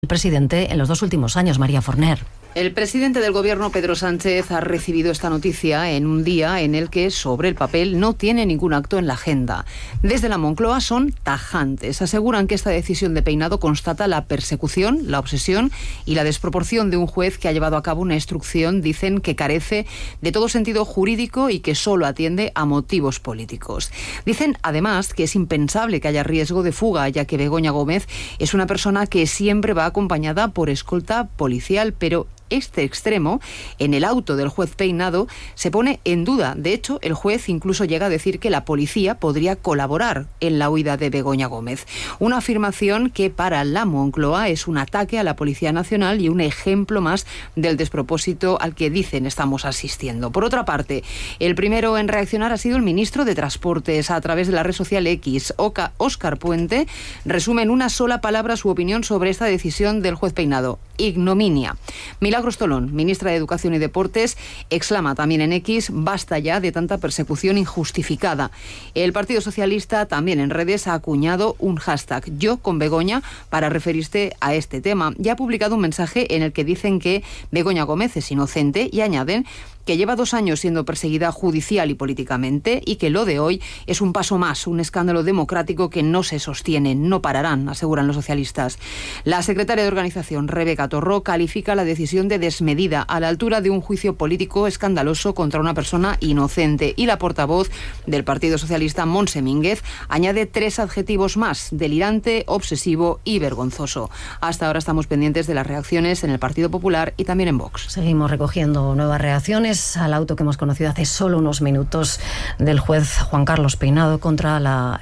El presidente en los 2 últimos años, María Forner. El presidente del Gobierno, Pedro Sánchez, ha recibido esta noticia en un día en el que, sobre el papel, no tiene ningún acto en la agenda. Desde la Moncloa son tajantes. Aseguran que esta decisión de Peinado constata la persecución, la obsesión y la desproporción de un juez que ha llevado a cabo una instrucción, dicen, que carece de todo sentido jurídico y que solo atiende a motivos políticos. Dicen, además, que es impensable que haya riesgo de fuga, ya que Begoña Gómez es una persona que siempre va acompañada por escolta policial, pero este extremo, en el auto del juez Peinado, se pone en duda. De hecho, el juez incluso llega a decir que la policía podría colaborar en la huida de Begoña Gómez. Una afirmación que para la Moncloa es un ataque a la Policía Nacional y un ejemplo más del despropósito al que dicen estamos asistiendo. Por otra parte, el primero en reaccionar ha sido el ministro de Transportes a través de la red social X. Óscar Puente resume en una sola palabra su opinión sobre esta decisión del juez Peinado: ignominia. Milagros Tolón, ministra de Educación y Deportes, exclama también en X: basta ya de tanta persecución injustificada. El Partido Socialista también en redes ha acuñado un hashtag Yo con Begoña para referirse a este tema y ha publicado un mensaje en el que dicen que Begoña Gómez es inocente y añaden que lleva 2 años siendo perseguida judicial y políticamente y que lo de hoy es un paso más, un escándalo democrático que no se sostiene, no pararán, aseguran los socialistas. La secretaria de Organización, Rebeca Torró, califica la decisión de desmedida, a la altura de un juicio político escandaloso contra una persona inocente, y la portavoz del Partido Socialista, Montse Mínguez, añade 3 adjetivos más: delirante, obsesivo y vergonzoso. Hasta ahora estamos pendientes de las reacciones en el Partido Popular y también en Vox. Seguimos recogiendo nuevas reacciones al auto que hemos conocido hace solo unos minutos del juez Juan Carlos Peinado contra la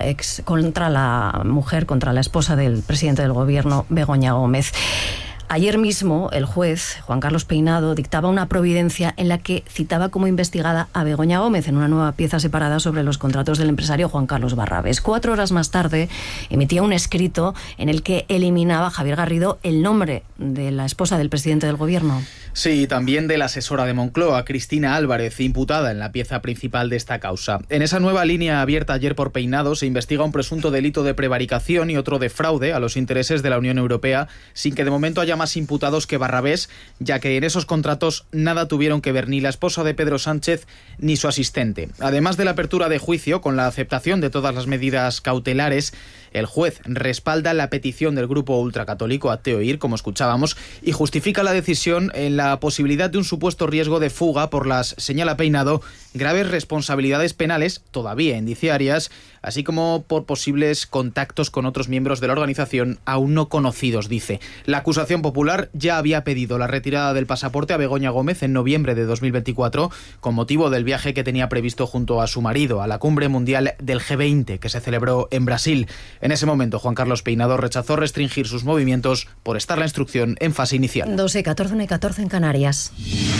mujer, contra la esposa del presidente del Gobierno, Begoña Gómez. Ayer mismo el juez Juan Carlos Peinado dictaba una providencia en la que citaba como investigada a Begoña Gómez en una nueva pieza separada sobre los contratos del empresario Juan Carlos Barrabés. 4 horas más tarde emitía un escrito en el que eliminaba Javier Garrido el nombre de la esposa del presidente del Gobierno. Sí, también de la asesora de Moncloa, Cristina Álvarez, imputada en la pieza principal de esta causa. En esa nueva línea abierta ayer por Peinado se investiga un presunto delito de prevaricación y otro de fraude a los intereses de la Unión Europea, sin que de momento haya más imputados que Barrabés, ya que en esos contratos nada tuvieron que ver ni la esposa de Pedro Sánchez ni su asistente. Además de la apertura de juicio, con la aceptación de todas las medidas cautelares, el juez respalda la petición del grupo ultracatólico Ateo Ir, como escuchábamos, y justifica la decisión en la posibilidad de un supuesto riesgo de fuga por las, señala Peinado, graves responsabilidades penales, todavía indiciarias, así como por posibles contactos con otros miembros de la organización aún no conocidos, dice. La acusación popular ya había pedido la retirada del pasaporte a Begoña Gómez en noviembre de 2024, con motivo del viaje que tenía previsto junto a su marido a la cumbre mundial del G20, que se celebró en Brasil. En ese momento, Juan Carlos Peinado rechazó restringir sus movimientos por estar la instrucción en fase inicial. 12:14, 1:14 en Canarias.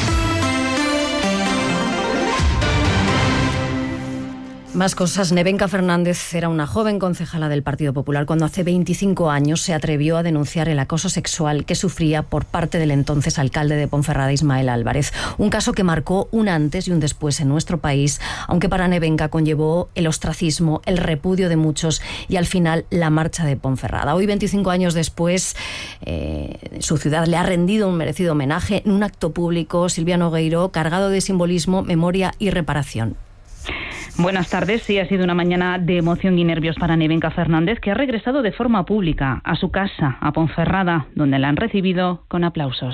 Más cosas. Nevenka Fernández era una joven concejala del Partido Popular cuando hace 25 años se atrevió a denunciar el acoso sexual que sufría por parte del entonces alcalde de Ponferrada, Ismael Álvarez. Un caso que marcó un antes y un después en nuestro país, aunque para Nevenka conllevó el ostracismo, el repudio de muchos y al final la marcha de Ponferrada. Hoy, 25 años después, su ciudad le ha rendido un merecido homenaje en un acto público. Silvia Nogueiro, cargado de simbolismo, memoria y reparación. Buenas tardes. Sí, ha sido una mañana de emoción y nervios para Nevenka Fernández, que ha regresado de forma pública a su casa, a Ponferrada, donde la han recibido con aplausos.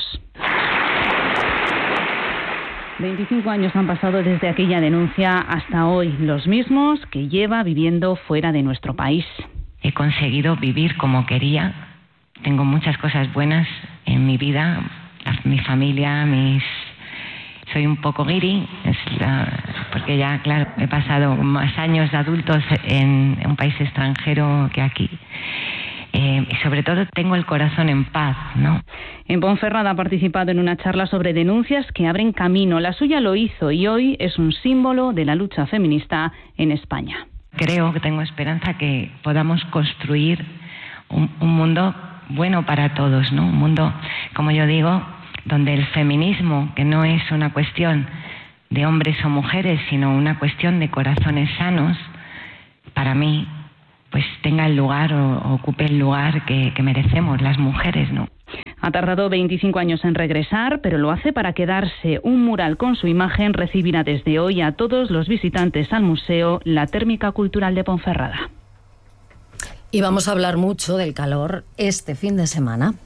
25 años han pasado desde aquella denuncia hasta hoy, los mismos que lleva viviendo fuera de nuestro país. He conseguido vivir como quería. Tengo muchas cosas buenas en mi vida, mi familia, soy un poco guiri, porque ya, claro, he pasado más años de adultos en un país extranjero que aquí. Y sobre todo tengo el corazón en paz, ¿no? En Ponferrada ha participado en una charla sobre denuncias que abren camino. La suya lo hizo y hoy es un símbolo de la lucha feminista en España. Creo que tengo esperanza que podamos construir un mundo bueno para todos, ¿no? Un mundo, como yo digo, donde el feminismo, que no es una cuestión de hombres o mujeres, sino una cuestión de corazones sanos, para mí, pues tenga el lugar o ocupe el lugar que merecemos las mujeres, ¿no? Ha tardado 25 años en regresar, pero lo hace para quedarse. Un mural con su imagen recibirá desde hoy a todos los visitantes al museo La Térmica Cultural de Ponferrada. Y vamos a hablar mucho del calor este fin de semana.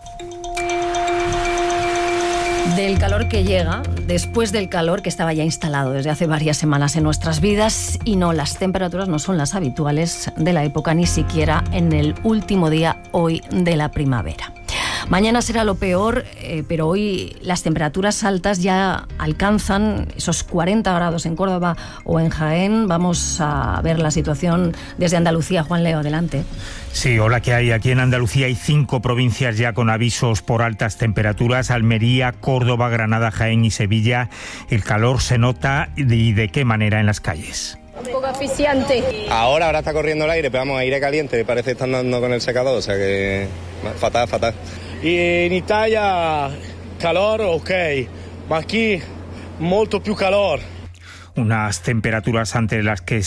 Del calor que llega después del calor que estaba ya instalado desde hace varias semanas en nuestras vidas, y no, las temperaturas no son las habituales de la época, ni siquiera en el último día hoy de la primavera. Mañana será lo peor, pero hoy las temperaturas altas ya alcanzan esos 40 grados en Córdoba o en Jaén. Vamos a ver la situación desde Andalucía. Juan Leo, adelante. Sí, hola, ¿qué hay? Aquí en Andalucía hay 5 provincias ya con avisos por altas temperaturas: Almería, Córdoba, Granada, Jaén y Sevilla. El calor se nota, y ¿de qué manera en las calles? Un poco asfixiante. Ahora está corriendo el aire, pero vamos, aire caliente, parece que están dando con el secador, o sea que fatal. Y en Italia calor, ok, ma aquí molto più calor. Unas temperaturas ante las que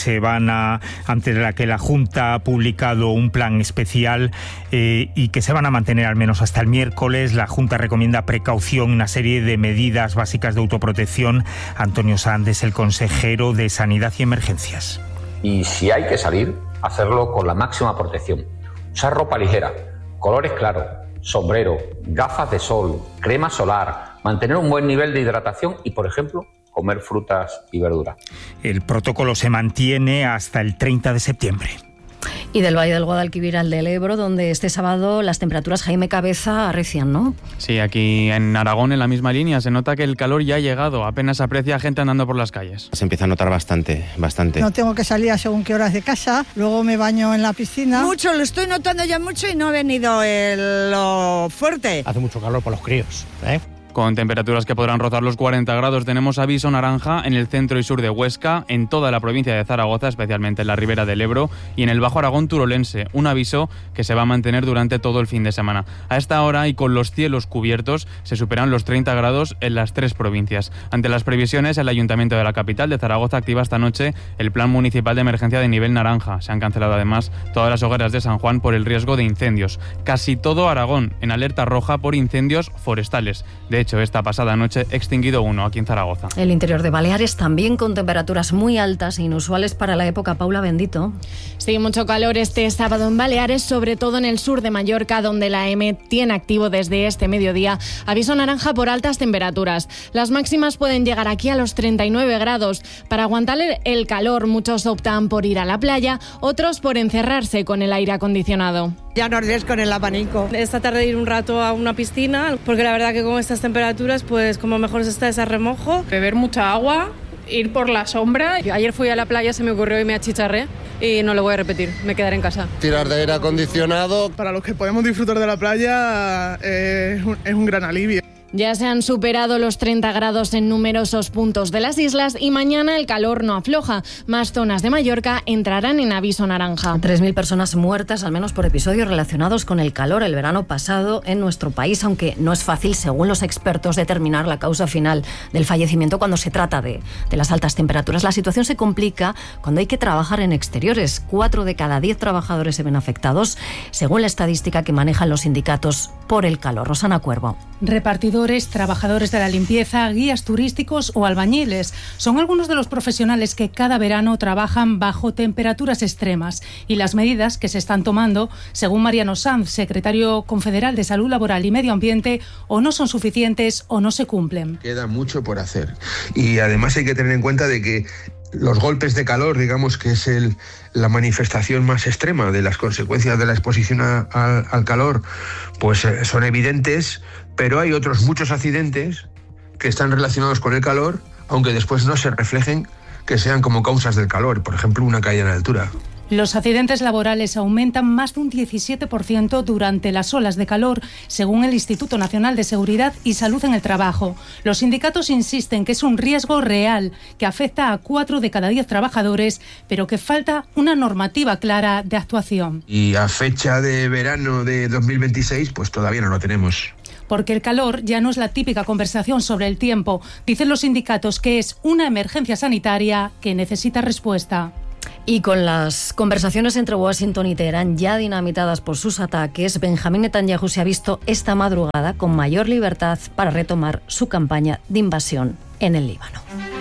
la Junta ha publicado un plan especial y que se van a mantener al menos hasta el miércoles. La Junta recomienda precaución, una serie de medidas básicas de autoprotección. Antonio Sanz es el consejero de Sanidad y Emergencias. Y si hay que salir, hacerlo con la máxima protección. Usar ropa ligera, colores claros, sombrero, gafas de sol, crema solar, mantener un buen nivel de hidratación y, por ejemplo, comer frutas y verduras. El protocolo se mantiene hasta el 30 de septiembre. Y del Valle del Guadalquivir al del Ebro, donde este sábado las temperaturas, Jaime Cabeza, arrecian, ¿no? Sí, aquí en Aragón, en la misma línea, se nota que el calor ya ha llegado. Apenas se aprecia gente andando por las calles. Se empieza a notar bastante. No tengo que salir a según qué horas de casa, luego me baño en la piscina. Mucho, lo estoy notando ya mucho y no ha venido lo fuerte. Hace mucho calor por los críos, ¿eh? Con temperaturas que podrán rozar los 40 grados, tenemos aviso naranja en el centro y sur de Huesca, en toda la provincia de Zaragoza, especialmente en la ribera del Ebro, y en el Bajo Aragón turolense. Un aviso que se va a mantener durante todo el fin de semana. A esta hora y con los cielos cubiertos, se superan los 30 grados en las 3 provincias. Ante las previsiones, el Ayuntamiento de la capital de Zaragoza activa esta noche el Plan Municipal de Emergencia de nivel naranja. Se han cancelado además todas las hogueras de San Juan por el riesgo de incendios. Casi todo Aragón en alerta roja por incendios forestales. De hecho, esta pasada noche extinguido uno aquí en Zaragoza. El interior de Baleares también con temperaturas muy altas e inusuales para la época. Paula Bendito. Sí, mucho calor este sábado en Baleares, sobre todo en el sur de Mallorca, donde la EME tiene activo desde este mediodía aviso naranja por altas temperaturas. Las máximas pueden llegar aquí a los 39 grados. Para aguantar el calor, muchos optan por ir a la playa, otros por encerrarse con el aire acondicionado. Ya no ardes con el abanico. Esta tarde ir un rato a una piscina, porque la verdad que con estas temperaturas, pues como mejor se está ese remojo. Beber mucha agua, ir por la sombra. Ayer fui a la playa, se me ocurrió y me achicharré y no lo voy a repetir, me quedaré en casa. Tirar de aire acondicionado. Para los que podemos disfrutar de la playa es un gran alivio. Ya se han superado los 30 grados en numerosos puntos de las islas y mañana el calor no afloja. Más zonas de Mallorca entrarán en aviso naranja. 3.000 personas muertas, al menos por episodios relacionados con el calor el verano pasado en nuestro país, aunque no es fácil, según los expertos, determinar la causa final del fallecimiento cuando se trata de las altas temperaturas. La situación se complica cuando hay que trabajar en exteriores. 4 de cada 10 trabajadores se ven afectados, según la estadística que manejan los sindicatos por el calor. Rosana Cuervo. Repartidores, trabajadores de la limpieza, guías turísticos o albañiles son algunos de los profesionales que cada verano trabajan bajo temperaturas extremas, y las medidas que se están tomando, según Mariano Sanz, secretario confederal de Salud Laboral y Medio Ambiente, o no son suficientes o no se cumplen. Queda mucho por hacer, y además hay que tener en cuenta de que los golpes de calor, digamos que es la manifestación más extrema de las consecuencias de la exposición al calor, pues son evidentes, pero hay otros muchos accidentes que están relacionados con el calor, aunque después no se reflejen que sean como causas del calor, por ejemplo, una caída en altura. Los accidentes laborales aumentan más de un 17% durante las olas de calor, según el Instituto Nacional de Seguridad y Salud en el Trabajo. Los sindicatos insisten que es un riesgo real que afecta a 4 de cada 10 trabajadores, pero que falta una normativa clara de actuación. Y a fecha de verano de 2026, pues todavía no lo tenemos. Porque el calor ya no es la típica conversación sobre el tiempo. Dicen los sindicatos que es una emergencia sanitaria que necesita respuesta. Y con las conversaciones entre Washington y Teherán ya dinamitadas por sus ataques, Benjamín Netanyahu se ha visto esta madrugada con mayor libertad para retomar su campaña de invasión en el Líbano.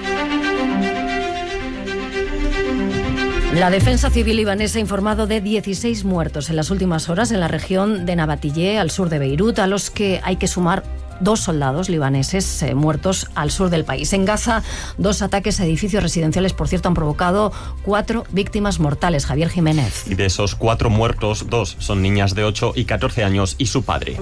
La defensa civil libanesa ha informado de 16 muertos en las últimas horas en la región de Nabatillé, al sur de Beirut, a los que hay que sumar 2 soldados libaneses muertos al sur del país. En Gaza, 2 ataques a edificios residenciales, por cierto, han provocado 4 víctimas mortales. Javier Jiménez. Y de esos 4 muertos, 2 son niñas de 8 y 14 años y su padre.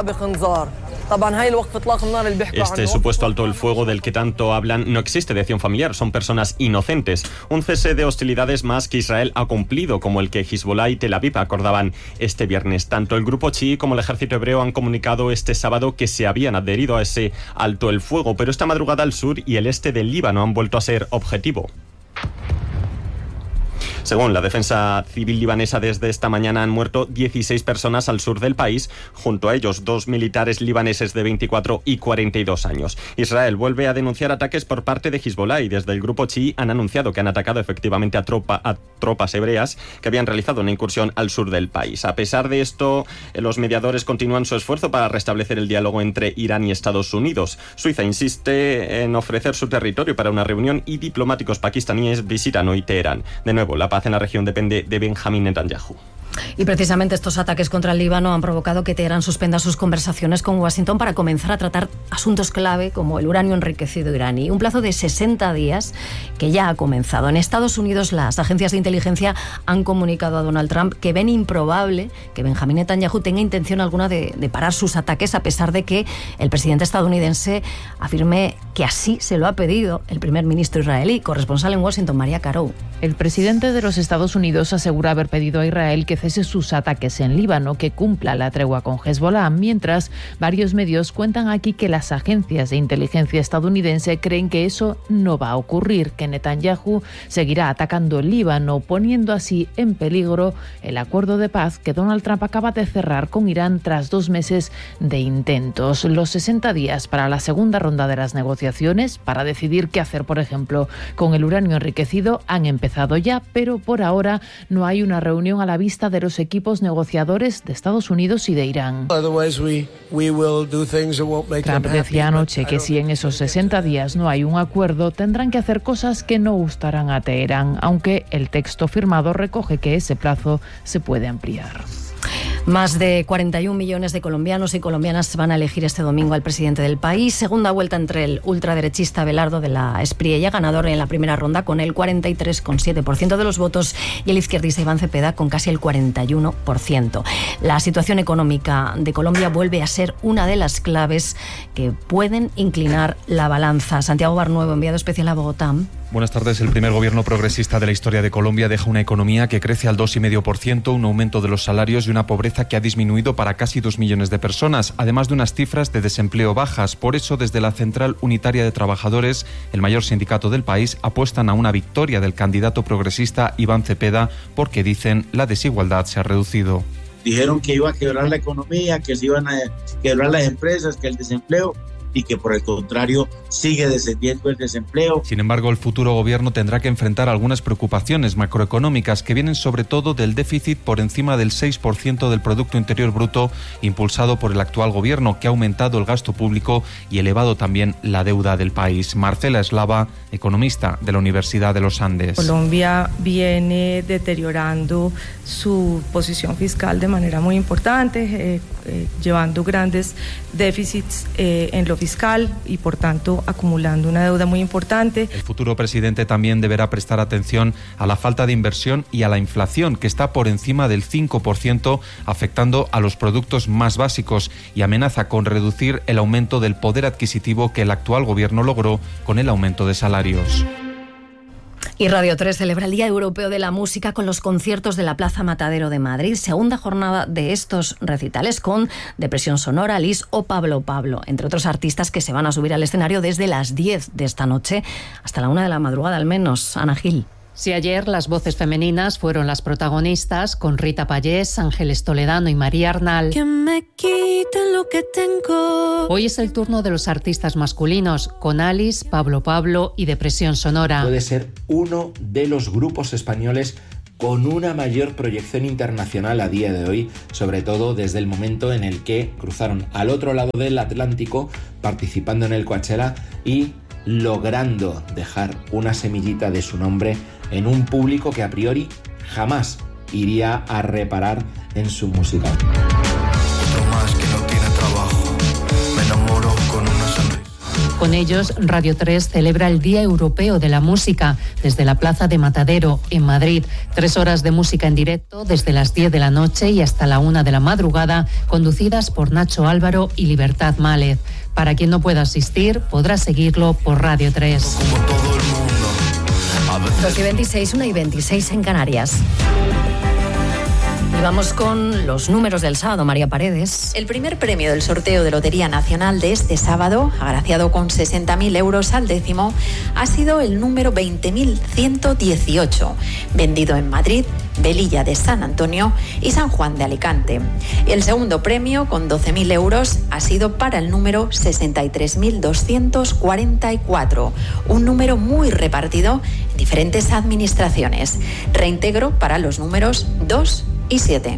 Este supuesto alto el fuego del que tanto hablan no existe de acción familiar, son personas inocentes. Un cese de hostilidades más que Israel ha cumplido, como el que Hezbollah y Tel Aviv acordaban este viernes. Tanto el grupo chií como el ejército hebreo han comunicado este sábado que se habían adherido a ese alto el fuego, pero esta madrugada el sur y el este del Líbano han vuelto a ser objetivo. Según la defensa civil libanesa, desde esta mañana han muerto 16 personas al sur del país, junto a ellos 2 militares libaneses de 24 y 42 años. Israel vuelve a denunciar ataques por parte de Hezbollah y desde el grupo chií han anunciado que han atacado efectivamente a tropas hebreas que habían realizado una incursión al sur del país. A pesar de esto, los mediadores continúan su esfuerzo para restablecer el diálogo entre Irán y Estados Unidos. Suiza insiste en ofrecer su territorio para una reunión y diplomáticos pakistaníes visitan hoy Teherán. De nuevo, la paz en la región depende de Benjamín Netanyahu. Y precisamente estos ataques contra el Líbano han provocado que Teherán suspenda sus conversaciones con Washington para comenzar a tratar asuntos clave como el uranio enriquecido iraní. Un plazo de 60 días que ya ha comenzado. En Estados Unidos, las agencias de inteligencia han comunicado a Donald Trump que ven improbable que Benjamín Netanyahu tenga intención alguna de parar sus ataques, a pesar de que el presidente estadounidense afirme que así se lo ha pedido el primer ministro israelí. Corresponsal en Washington, María Carou. El presidente de los Estados Unidos asegura haber pedido a Israel que cese sus ataques en Líbano, que cumpla la tregua con Hezbollah, mientras varios medios cuentan aquí que las agencias de inteligencia estadounidense creen que eso no va a ocurrir, que Netanyahu seguirá atacando el Líbano, poniendo así en peligro el acuerdo de paz que Donald Trump acaba de cerrar con Irán tras 2 meses de intentos. Los 60 días para la segunda ronda de las negociaciones, para decidir qué hacer, por ejemplo, con el uranio enriquecido, han empezado ya, pero por ahora no hay una reunión a la vista de los equipos negociadores de Estados Unidos y de Irán. Trump decía anoche que si en esos 60 días no hay un acuerdo, tendrán que hacer cosas que no gustarán a Teherán, aunque el texto firmado recoge que ese plazo se puede ampliar. Más de 41 millones de colombianos y colombianas van a elegir este domingo al presidente del país. Segunda vuelta entre el ultraderechista Abelardo de la Espriella, ganador en la primera ronda con el 43,7% de los votos, y el izquierdista Iván Cepeda con casi el 41%. La situación económica de Colombia vuelve a ser una de las claves que pueden inclinar la balanza. Santiago Barnuevo, enviado especial a Bogotá. Buenas tardes. El primer gobierno progresista de la historia de Colombia deja una economía que crece al 2,5%, un aumento de los salarios y una pobreza que ha disminuido para casi 2 millones de personas, además de unas cifras de desempleo bajas. Por eso, desde la Central Unitaria de Trabajadores, el mayor sindicato del país, apuestan a una victoria del candidato progresista Iván Cepeda, porque dicen la desigualdad se ha reducido. Dijeron que iba a quebrar la economía, que se iban a quebrar las empresas, que el desempleo, y que por el contrario sigue descendiendo el desempleo. Sin embargo, el futuro gobierno tendrá que enfrentar algunas preocupaciones macroeconómicas que vienen sobre todo del déficit por encima del 6% del Producto Interior Bruto, impulsado por el actual gobierno, que ha aumentado el gasto público y elevado también la deuda del país. Marcela Eslava, economista de la Universidad de los Andes. Colombia viene deteriorando su posición fiscal de manera muy importante, llevando grandes déficits en lo fiscal y por tanto acumulando una deuda muy importante. El futuro presidente también deberá prestar atención a la falta de inversión y a la inflación, que está por encima del 5%, afectando a los productos más básicos, y amenaza con reducir el aumento del poder adquisitivo que el actual gobierno logró con el aumento de salarios. Y Radio 3 celebra el Día Europeo de la Música con los conciertos de la Plaza Matadero de Madrid. Segunda jornada de estos recitales con Depresión Sonora, Lis o Pablo Pablo, entre otros artistas que se van a subir al escenario desde las 10 de esta noche hasta la 1 de la madrugada al menos. Ana Gil. Si ayer las voces femeninas fueron las protagonistas, con Rita Pallés, Ángeles Toledano y María Arnal, que me quiten lo que tengo. Hoy es el turno de los artistas masculinos, con Alice, Pablo y Depresión Sonora. Puede ser uno de los grupos españoles con una mayor proyección internacional a día de hoy, sobre todo desde el momento en el que cruzaron al otro lado del Atlántico, participando en el Coachella y logrando dejar una semillita de su nombre en un público que a priori jamás iría a reparar en su música. Otro más que no tiene trabajo, me enamoro con una sonrisa. Con ellos, Radio 3 celebra el Día Europeo de la Música desde la Plaza de Matadero, en Madrid. 3 horas de música en directo desde las 10 de la noche y hasta la 1 de la madrugada, conducidas por Nacho Álvaro y Libertad Mález. Para quien no pueda asistir, podrá seguirlo por Radio 3. 2:26, 1:26 en Canarias. Y vamos con los números del sábado, María Paredes. El primer premio del sorteo de Lotería Nacional de este sábado, agraciado con 60.000 euros al décimo, ha sido el número 20.118, vendido en Madrid, Velilla de San Antonio y San Juan de Alicante. El segundo premio, con 12.000 euros, ha sido para el número 63.244, un número muy repartido en diferentes administraciones. Reintegro para los números 2 y 7.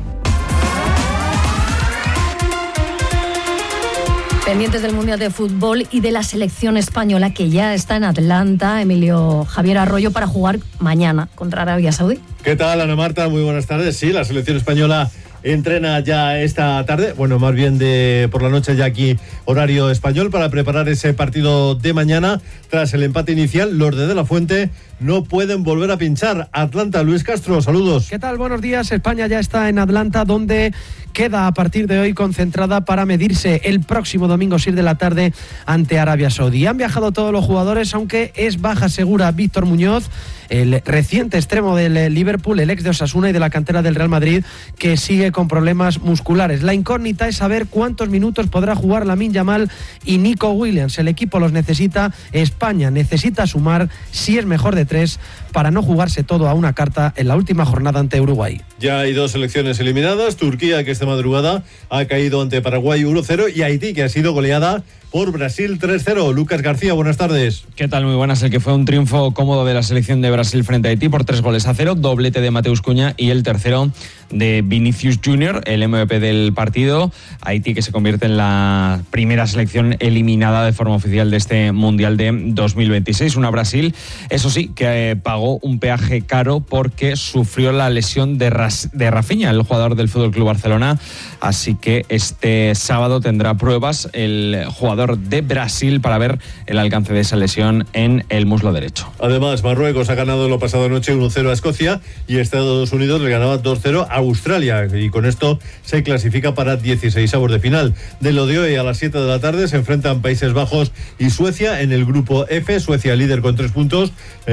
Pendientes del Mundial de Fútbol y de la selección española, que ya está en Atlanta, Emilio Javier Arroyo, para jugar mañana contra Arabia Saudí. ¿Qué tal, Ana Marta? Muy buenas tardes. Sí, la selección española entrena ya esta tarde, bueno, más bien por la noche ya aquí, horario español, para preparar ese partido de mañana. Tras el empate inicial, los de la Fuente no pueden volver a pinchar. Atlanta, Luis Castro, saludos. ¿Qué tal? Buenos días. España ya está en Atlanta, donde queda a partir de hoy concentrada para medirse el próximo domingo 6 de la tarde ante Arabia Saudí. Han viajado todos los jugadores, aunque es baja segura Víctor Muñoz, el reciente extremo del Liverpool, el ex de Osasuna y de la cantera del Real Madrid, que sigue con problemas musculares. La incógnita es saber cuántos minutos podrá jugar Lamine Yamal y Nico Williams. El equipo los necesita, España necesita sumar, si es mejor de 3, para no jugarse todo a una carta en la última jornada ante Uruguay. Ya hay 2 selecciones eliminadas. Turquía, que esta madrugada ha caído ante Paraguay 1-0, y Haití, que ha sido goleada por Brasil 3-0. Lucas García, buenas tardes. ¿Qué tal? Muy buenas. El que fue un triunfo cómodo de la selección de Brasil frente a Haití por 3-0, doblete de Mateus Cunha y el tercero de Vinicius Junior, el MVP del partido. Haití, que se convierte en la primera selección eliminada de forma oficial de este Mundial de 2026. Una Brasil, eso sí, que pagó un peaje caro porque sufrió la lesión de Rafinha, el jugador del FC Barcelona. Así que este sábado tendrá pruebas el jugador de Brasil para ver el alcance de esa lesión en el muslo derecho. Además, Marruecos ha ganado la pasada noche 1-0 a Escocia y Estados Unidos le ganaba 2-0 a Australia, y con esto se clasifica para 16avos de final. De lo de hoy, a las 7 de la tarde se enfrentan Países Bajos y Suecia en el grupo F. Suecia líder con 3 puntos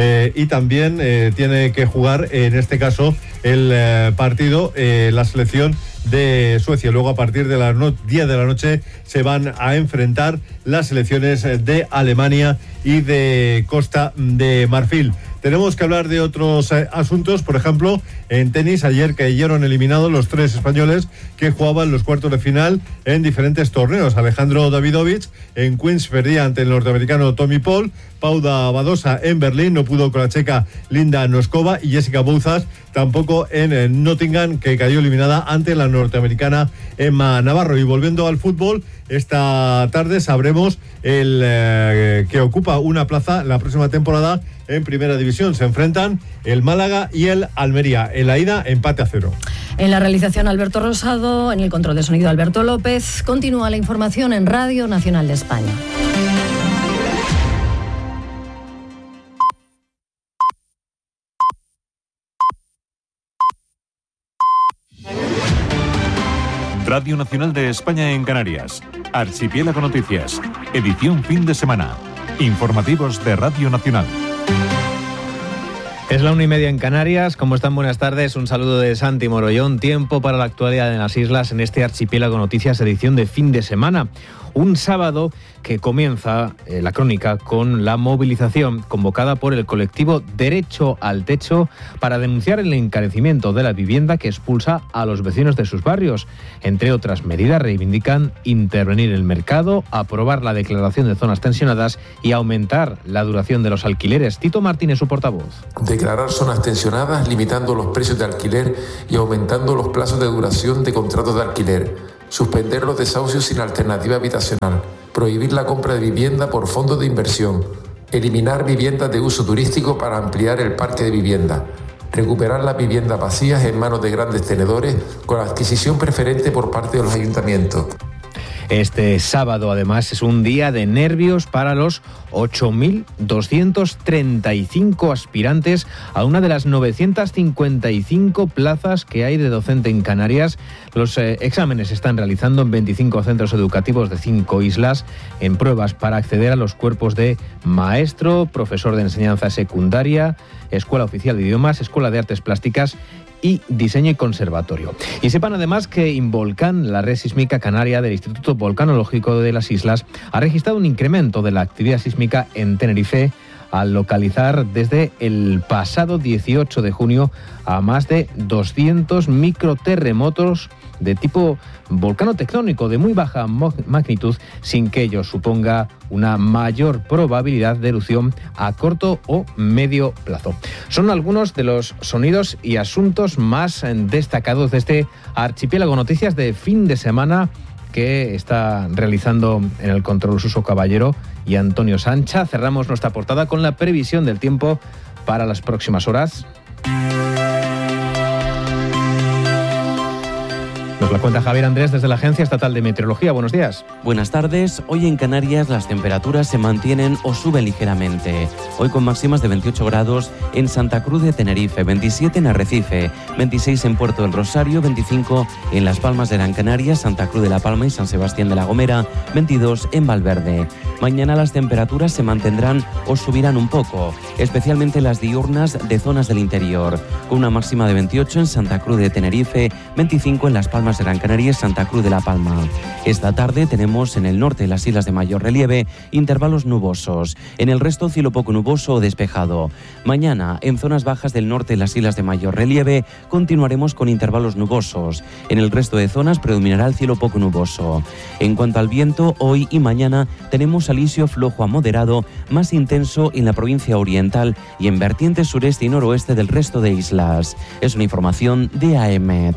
y también tiene que jugar en este caso el partido la selección de Suecia. Luego, a partir de las 10 de la noche, se van a enfrentar las selecciones de Alemania y de Costa de Marfil. Tenemos que hablar de otros asuntos. Por ejemplo, en tenis, ayer cayeron eliminados los 3 españoles que jugaban los cuartos de final en diferentes torneos. Alejandro Davidovich en Queens perdía ante el norteamericano Tommy Paul. Paula Badosa en Berlín no pudo con la checa Linda Noskova, y Jessica Bouzas tampoco en Nottingham, que cayó eliminada ante la norteamericana Emma Navarro. Y volviendo al fútbol, esta tarde sabremos el que ocupa una plaza la próxima temporada en Primera División. Se enfrentan el Málaga y el Almería. En la ida, empate a 0. En la realización, Alberto Rosado. En el control de sonido, Alberto López. Continúa la información en Radio Nacional de España. Radio Nacional de España en Canarias. Archipiélago Noticias. Edición fin de semana. Informativos de Radio Nacional. Es la 1:30 en Canarias. ¿Cómo están? Buenas tardes. Un saludo de Santi Morollón. Tiempo para la actualidad en las islas en este Archipiélago Noticias, edición de fin de semana. Un sábado que comienza la crónica con la movilización convocada por el colectivo Derecho al Techo para denunciar el encarecimiento de la vivienda que expulsa a los vecinos de sus barrios. Entre otras medidas, reivindican intervenir en el mercado, aprobar la declaración de zonas tensionadas y aumentar la duración de los alquileres. Tito Martínez, su portavoz. Declarar zonas tensionadas, limitando los precios de alquiler y aumentando los plazos de duración de contratos de alquiler. Suspender los desahucios sin alternativa habitacional. Prohibir la compra de vivienda por fondos de inversión. Eliminar viviendas de uso turístico para ampliar el parque de vivienda. Recuperar las viviendas vacías en manos de grandes tenedores con adquisición preferente por parte de los ayuntamientos. Este sábado, además, es un día de nervios para los 8.235 aspirantes a una de las 955 plazas que hay de docente en Canarias. Los exámenes se están realizando en 25 centros educativos de 5 islas en pruebas para acceder a los cuerpos de maestro, profesor de enseñanza secundaria, Escuela Oficial de Idiomas, Escuela de Artes Plásticas y Diseño y Conservatorio. Y sepan además que Involcan, la red sísmica canaria del Instituto Volcanológico de las Islas, ha registrado un incremento de la actividad sísmica en Tenerife al localizar desde el pasado 18 de junio a más de 200 microterremotos de tipo volcano-tectónico de muy baja magnitud, sin que ello suponga una mayor probabilidad de erupción a corto o medio plazo. Son algunos de los sonidos y asuntos más destacados de este Archipiélago Noticias de fin de semana que está realizando en el control Suso Caballero y Antonio Sancha. Cerramos nuestra portada con la previsión del tiempo para las próximas horas. Nos la cuenta Javier Andrés desde la Agencia Estatal de Meteorología. Buenos días. Buenas tardes. Hoy en Canarias las temperaturas se mantienen o suben ligeramente. Hoy con máximas de 28 grados en Santa Cruz de Tenerife, 27 en Arrecife, 26 en Puerto del Rosario, 25 en Las Palmas de Gran Canaria, Santa Cruz de la Palma y San Sebastián de la Gomera, 22 en Valverde. Mañana las temperaturas se mantendrán o subirán un poco, especialmente las diurnas de zonas del interior, con una máxima de 28 en Santa Cruz de Tenerife, 25 en Las Palmas de Gran Canaria y Santa Cruz de la Palma. Esta tarde tenemos en el norte de las islas de mayor relieve intervalos nubosos, en el resto cielo poco nuboso o despejado. Mañana en zonas bajas del norte de las islas de mayor relieve continuaremos con intervalos nubosos, en el resto de zonas predominará el cielo poco nuboso. En cuanto al viento, hoy y mañana tenemos alisio flojo a moderado más intenso en la provincia oriental y en vertientes sureste y noroeste del resto de islas. Es una información de AEMET.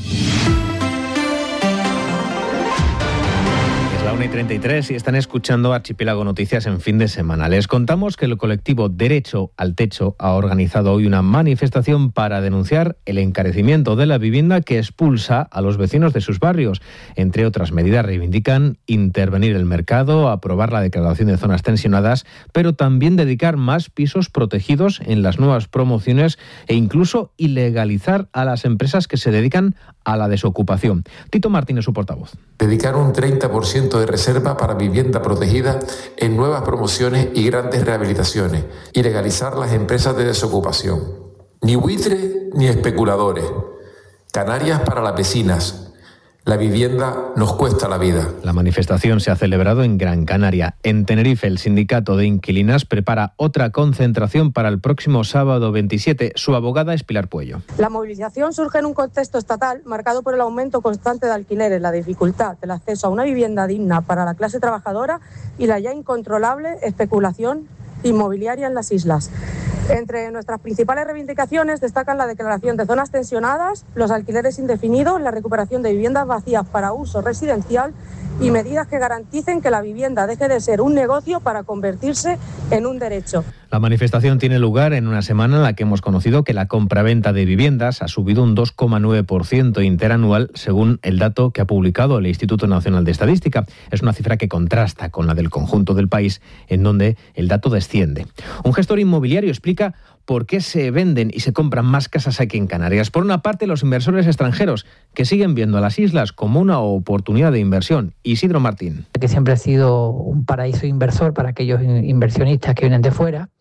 1:33 y están escuchando Archipiélago Noticias en fin de semana. Les contamos que el colectivo Derecho al Techo ha organizado hoy una manifestación para denunciar el encarecimiento de la vivienda que expulsa a los vecinos de sus barrios. Entre otras medidas, reivindican intervenir el mercado, aprobar la declaración de zonas tensionadas, pero también dedicar más pisos protegidos en las nuevas promociones e incluso ilegalizar a las empresas que se dedican a la desocupación. Tito Martínez, su portavoz. Dedicar un 30% de reserva para vivienda protegida en nuevas promociones y grandes rehabilitaciones y legalizar las empresas de desocupación. Ni buitres ni especuladores. Canarias para las vecinas. La vivienda nos cuesta la vida. La manifestación se ha celebrado en Gran Canaria. En Tenerife, el sindicato de inquilinas prepara otra concentración para el próximo sábado 27. Su abogada es Pilar Puello. La movilización surge en un contexto estatal marcado por el aumento constante de alquileres, la dificultad del acceso a una vivienda digna para la clase trabajadora y la ya incontrolable especulación inmobiliaria en las islas. Entre nuestras principales reivindicaciones destacan la declaración de zonas tensionadas, los alquileres indefinidos, la recuperación de viviendas vacías para uso residencial y medidas que garanticen que la vivienda deje de ser un negocio para convertirse en un derecho. La manifestación tiene lugar en una semana en la que hemos conocido que la compraventa de viviendas ha subido un 2,9% interanual, según el dato que ha publicado el Instituto Nacional de Estadística. Es una cifra que contrasta con la del conjunto del país, en donde el dato desciende. Un gestor inmobiliario explica por qué se venden y se compran más casas aquí en Canarias. Por una parte, los inversores extranjeros, que siguen viendo a las islas como una oportunidad de inversión. Isidro Martín. Que siempre ha sido un paraíso inversor para aquellos inversionistas que vienen de fuera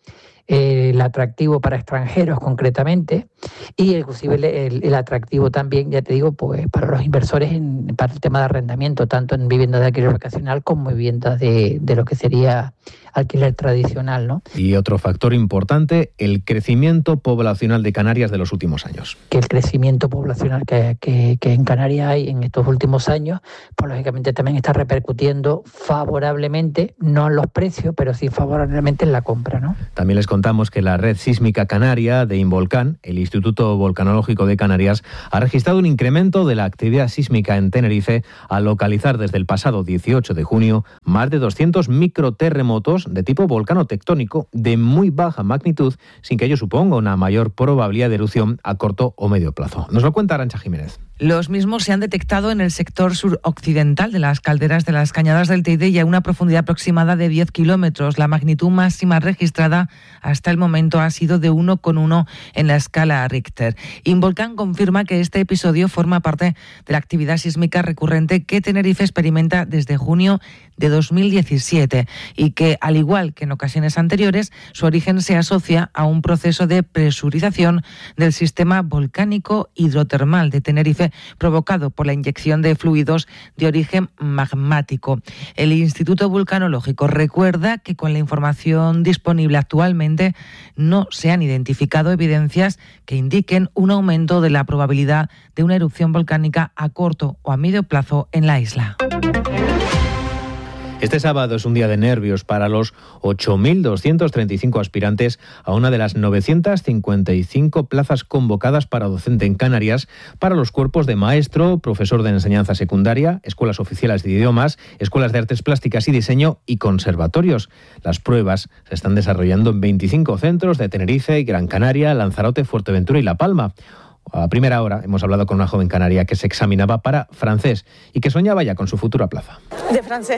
el atractivo para extranjeros concretamente, y inclusive el atractivo también, ya te digo, pues para los inversores para el tema de arrendamiento, tanto en viviendas de alquiler vacacional como viviendas de lo que sería alquiler tradicional, ¿no? Y otro factor importante, el crecimiento poblacional de Canarias de los últimos años. Que el crecimiento poblacional que en Canarias hay en estos últimos años, pues lógicamente también está repercutiendo favorablemente, no en los precios, pero sí favorablemente en la compra, ¿no? También les contamos que la Red Sísmica Canaria de Involcán, el Instituto Volcanológico de Canarias, ha registrado un incremento de la actividad sísmica en Tenerife al localizar desde el pasado 18 de junio más de 200 microterremotos de tipo volcano-tectónico de muy baja magnitud, sin que ello suponga una mayor probabilidad de erupción a corto o medio plazo. Nos lo cuenta Arantxa Jiménez. Los mismos se han detectado en el sector suroccidental de las calderas de las Cañadas del Teide y a una profundidad aproximada de 10 kilómetros. La magnitud máxima registrada hasta el momento ha sido de 1,1 en la escala Richter. Involcán confirma que este episodio forma parte de la actividad sísmica recurrente que Tenerife experimenta desde junio de 2017 y que, al igual que en ocasiones anteriores, su origen se asocia a un proceso de presurización del sistema volcánico hidrotermal de Tenerife provocado por la inyección de fluidos de origen magmático. El Instituto Vulcanológico recuerda que con la información disponible actualmente no se han identificado evidencias que indiquen un aumento de la probabilidad de una erupción volcánica a corto o a medio plazo en la isla. Este sábado es un día de nervios para los 8.235 aspirantes a una de las 955 plazas convocadas para docente en Canarias para los cuerpos de maestro, profesor de enseñanza secundaria, escuelas oficiales de idiomas, escuelas de artes plásticas y diseño y conservatorios. Las pruebas se están desarrollando en 25 centros de Tenerife, Gran Canaria, Lanzarote, Fuerteventura y La Palma. A primera hora hemos hablado con una joven canaria que se examinaba para francés y que soñaba ya con su futura plaza. De francés.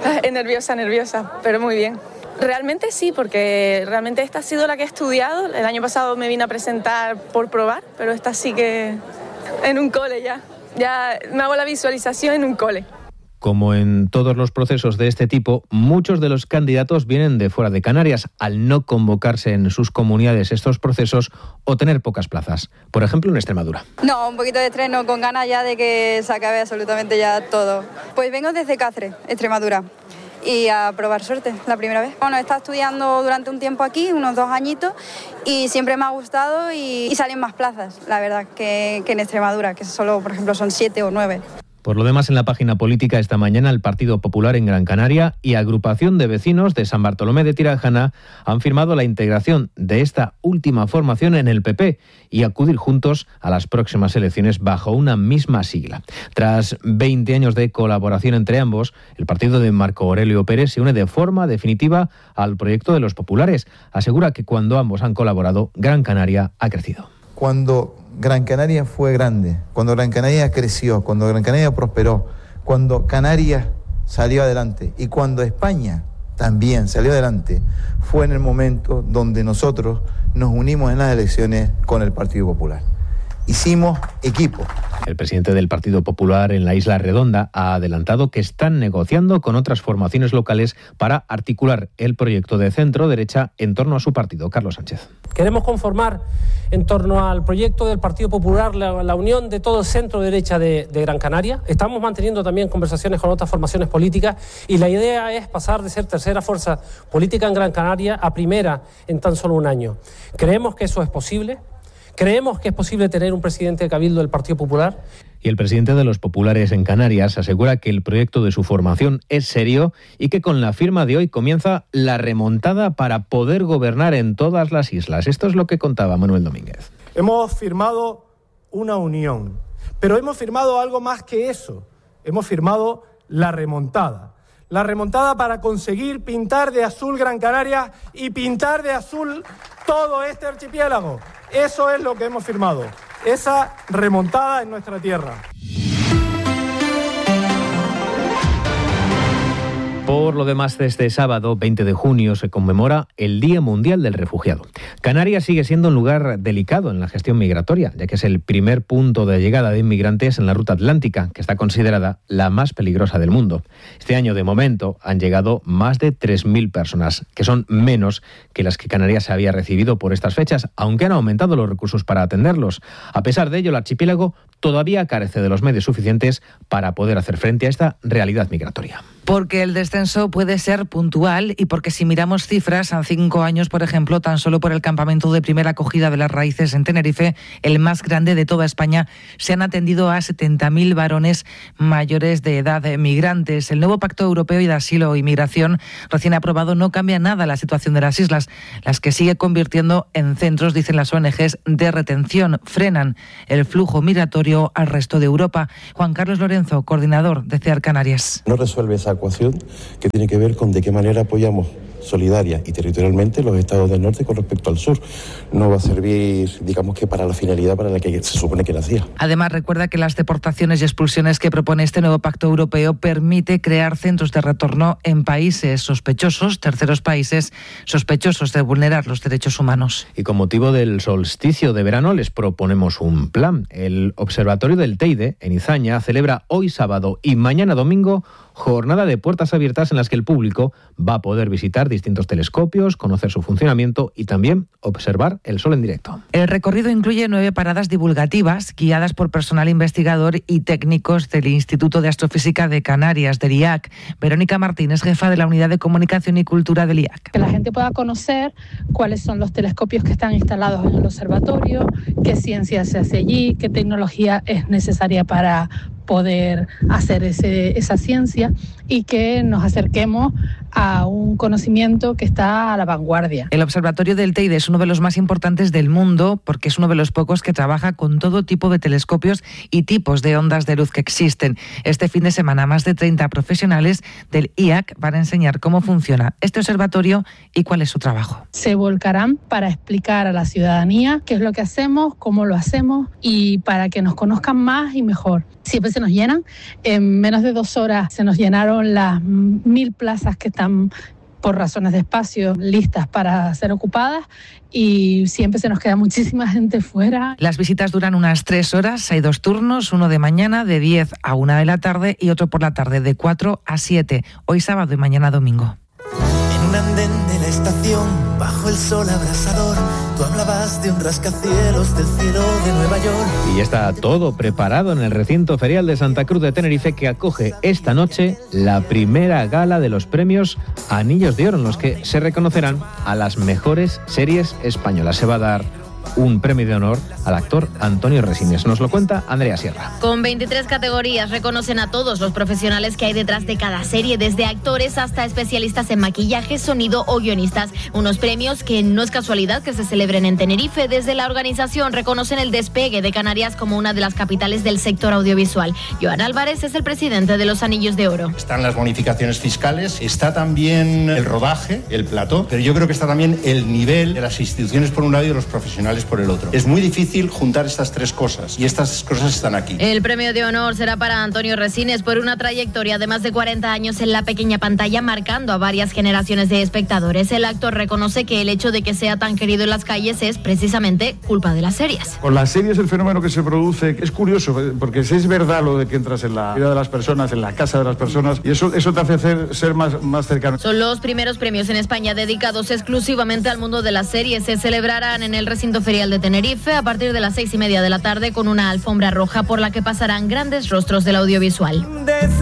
Nerviosa, pero muy bien. Realmente sí, porque realmente esta ha sido la que he estudiado. El año pasado me vine a presentar por probar, pero esta sí que en un cole ya. Ya me hago la visualización en un cole. Como en todos los procesos de este tipo, muchos de los candidatos vienen de fuera de Canarias al no convocarse en sus comunidades estos procesos o tener pocas plazas. Por ejemplo, en Extremadura. No, un poquito de estrés, con ganas ya de que se acabe absolutamente ya todo. Pues vengo desde Cáceres, Extremadura, y a probar suerte la primera vez. Bueno, he estado estudiando durante un tiempo aquí, unos 2 añitos, y siempre me ha gustado y salen más plazas, la verdad, que en Extremadura, que solo, por ejemplo, son 7 o 9. Por lo demás, en la página política esta mañana el Partido Popular en Gran Canaria y Agrupación de Vecinos de San Bartolomé de Tirajana han firmado la integración de esta última formación en el PP y acudir juntos a las próximas elecciones bajo una misma sigla. Tras 20 años de colaboración entre ambos, el partido de Marco Aurelio Pérez se une de forma definitiva al proyecto de los populares. Asegura que cuando ambos han colaborado, Gran Canaria ha crecido. Cuando Gran Canaria fue grande, cuando Gran Canaria creció, cuando Gran Canaria prosperó, cuando Canarias salió adelante y cuando España también salió adelante, fue en el momento donde nosotros nos unimos en las elecciones con el Partido Popular. Hicimos equipo. El presidente del Partido Popular en la Isla Redonda ha adelantado que están negociando con otras formaciones locales para articular el proyecto de centro-derecha en torno a su partido. Carlos Sánchez. Queremos conformar en torno al proyecto del Partido Popular la unión de todo el centro-derecha de Gran Canaria. Estamos manteniendo también conversaciones con otras formaciones políticas y la idea es pasar de ser tercera fuerza política en Gran Canaria a primera en tan solo un año. Creemos que eso es posible. Creemos que es posible tener un presidente de Cabildo del Partido Popular. Y el presidente de los populares en Canarias asegura que el proyecto de su formación es serio y que con la firma de hoy comienza la remontada para poder gobernar en todas las islas. Esto es lo que contaba Manuel Domínguez. Hemos firmado una unión, pero hemos firmado algo más que eso. Hemos firmado la remontada. La remontada para conseguir pintar de azul Gran Canaria y pintar de azul todo este archipiélago. Eso es lo que hemos firmado, esa remontada en nuestra tierra. Por lo demás, este sábado, 20 de junio, se conmemora el Día Mundial del Refugiado. Canarias sigue siendo un lugar delicado en la gestión migratoria, ya que es el primer punto de llegada de inmigrantes en la ruta atlántica, que está considerada la más peligrosa del mundo. Este año, de momento, han llegado más de 3.000 personas, que son menos que las que Canarias había recibido por estas fechas, aunque han aumentado los recursos para atenderlos. A pesar de ello, el archipiélago todavía carece de los medios suficientes para poder hacer frente a esta realidad migratoria. Porque el descenso puede ser puntual y porque si miramos cifras, en 5 años, por ejemplo, tan solo por el campamento de primera acogida de las raíces en Tenerife, el más grande de toda España, se han atendido a 70.000 varones mayores de edad migrantes. El nuevo Pacto Europeo de Asilo e Inmigración recién aprobado no cambia nada la situación de las islas, las que sigue convirtiendo en centros, dicen las ONGs, de retención. Frenan el flujo migratorio al resto de Europa. Juan Carlos Lorenzo, coordinador de CEAR Canarias. No resuelve esa ecuación que tiene que ver con de qué manera apoyamos solidaria y territorialmente los estados del norte con respecto al sur. No va a servir, digamos, que para la finalidad para la que se supone que nacía. Además, recuerda que las deportaciones y expulsiones que propone este nuevo pacto europeo permite crear centros de retorno en países sospechosos, terceros países sospechosos de vulnerar los derechos humanos. Y con motivo del solsticio de verano les proponemos un plan. El Observatorio del Teide, en Izaña, celebra hoy sábado y mañana domingo jornada de puertas abiertas en las que el público va a poder visitar distintos telescopios, conocer su funcionamiento y también observar el sol en directo. El recorrido incluye 9 paradas divulgativas guiadas por personal investigador y técnicos del Instituto de Astrofísica de Canarias, del IAC. Verónica Martínez, jefa de la Unidad de Comunicación y Cultura del IAC. Que la gente pueda conocer cuáles son los telescopios que están instalados en el observatorio, qué ciencia se hace allí, qué tecnología es necesaria para poder hacer esa ciencia y que nos acerquemos a un conocimiento que está a la vanguardia. El Observatorio del Teide es uno de los más importantes del mundo porque es uno de los pocos que trabaja con todo tipo de telescopios y tipos de ondas de luz que existen. Este fin de semana, más de 30 profesionales del IAC van a enseñar cómo funciona este observatorio y cuál es su trabajo. Se volcarán para explicar a la ciudadanía qué es lo que hacemos, cómo lo hacemos y para que nos conozcan más y mejor. Siempre se nos llenan. En menos de 2 horas se nos llenaron las 1.000 plazas que están por razones de espacio listas para ser ocupadas y siempre se nos queda muchísima gente fuera. Las visitas duran unas 3 horas, hay 2 turnos, uno de mañana de 10 a 1 de la tarde y otro por la tarde de 4 a 7, hoy sábado y mañana domingo. En un andén de la estación, bajo el sol abrasador, tú hablabas de un rascacielos del cielo de Nueva York. Y ya está todo preparado en el recinto ferial de Santa Cruz de Tenerife, que acoge esta noche la primera gala de los premios Anillos de Oro, en los que se reconocerán a las mejores series españolas. Se va a dar un premio de honor al actor Antonio Resines. Nos lo cuenta Andrea Sierra. Con 23 categorías reconocen a todos los profesionales que hay detrás de cada serie, desde actores hasta especialistas en maquillaje, sonido o guionistas. Unos premios que no es casualidad que se celebren en Tenerife. Desde la organización reconocen el despegue de Canarias como una de las capitales del sector audiovisual. Joan Álvarez es el presidente de los Anillos de Oro. Están las bonificaciones fiscales, está también el rodaje, el plató, pero yo creo que está también el nivel de las instituciones por un lado y de los profesionales por el otro. Es muy difícil juntar estas 3 cosas y estas cosas están aquí. El premio de honor será para Antonio Resines por una trayectoria de más de 40 años en la pequeña pantalla, marcando a varias generaciones de espectadores. El actor reconoce que el hecho de que sea tan querido en las calles es precisamente culpa de las series. Con las series el fenómeno que se produce es curioso, porque si es verdad lo de que entras en la vida de las personas, en la casa de las personas, y eso te hace ser más cercano. Son los primeros premios en España dedicados exclusivamente al mundo de las series. Se celebrarán en el recinto ferial de Tenerife a partir de las 6:30 de la tarde con una alfombra roja por la que pasarán grandes rostros del audiovisual.